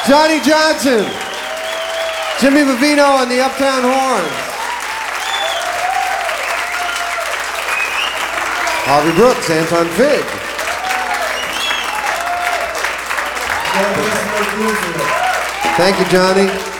Johnny Johnson, Jimmy Vivino on the Uptown Horns, Harvey Brooks, Anton Fig. Thank you, Johnny.